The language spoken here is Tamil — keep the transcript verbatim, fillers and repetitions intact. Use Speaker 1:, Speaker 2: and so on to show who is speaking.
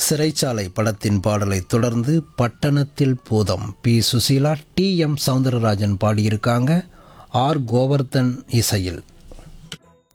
Speaker 1: சிறைச்சாலை படத்தின் பாடலை தொடர்ந்து பட்டணத்தில் பூதம் B Susheela D M Soundararajan பாடியிருக்காங்க. ஆர் கோவர்தன் இசையில்.